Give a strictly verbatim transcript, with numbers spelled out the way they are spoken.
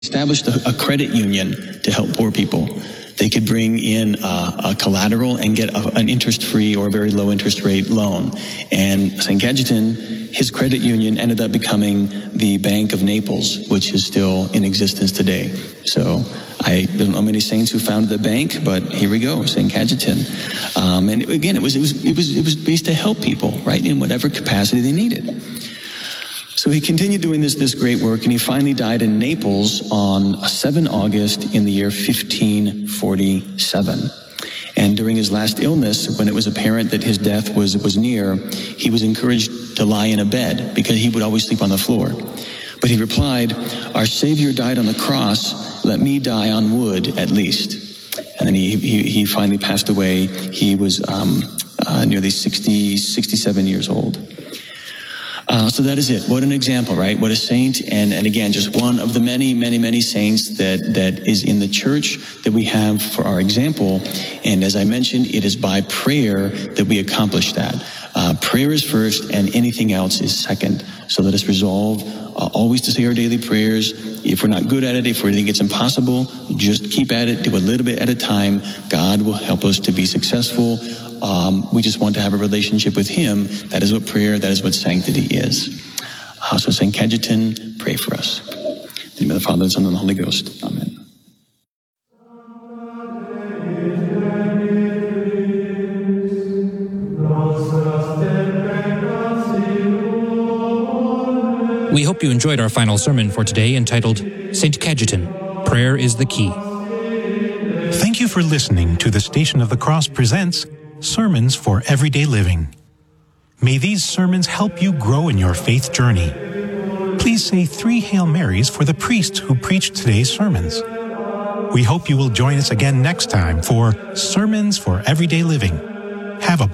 established a, a credit union to help poor people. They could bring in uh, a collateral and get a, an interest-free or a very low interest rate loan. And Saint Cajetan, his credit union ended up becoming the Bank of Naples, which is still in existence today. So I don't know many saints who founded the bank, but here we go, Saint Cajetan. Um, and again, it was, it was, it was, it was based to help people, right, in whatever capacity they needed. So he continued doing this, this great work, and he finally died in Naples on the seventh of August in the year fifteen forty-seven. And during his last illness, when it was apparent that his death was, was near, he was encouraged to lie in a bed because he would always sleep on the floor. But he replied, "Our Savior died on the cross, let me die on wood at least." And then he, he, he finally passed away. He was um, uh, nearly sixty, sixty-seven years old. Uh, so that is it. What an example, right? What a saint. And, and again, just one of the many, many, many saints that, that is in the church that we have for our example. And as I mentioned, it is by prayer that we accomplish that. Uh, prayer is first and anything else is second. So let us resolve uh, always to say our daily prayers. If we're not good at it, if we think it's impossible, just keep at it, do a little bit at a time. God will help us to be successful. Um, we just want to have a relationship with Him. That is what prayer, that is what sanctity is. Uh, so Saint Cajetan, pray for us. In the name of the Father, the Son, and the Holy Ghost. Amen. We hope you enjoyed our final sermon for today entitled Saint Cajetan, Prayer is the Key. Thank you for listening to the Station of the Cross presents Sermons for Everyday Living. May these sermons help you grow in your faith journey. Please say three Hail Marys for the priest who preached today's sermons. We hope you will join us again next time for Sermons for Everyday Living. Have a